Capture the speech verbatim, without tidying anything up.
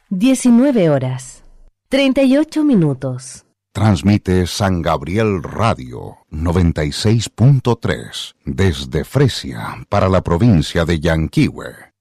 diecinueve horas, treinta y ocho minutos. Transmite San Gabriel Radio noventa y seis punto tres desde Fresia para la provincia de Yanquihue.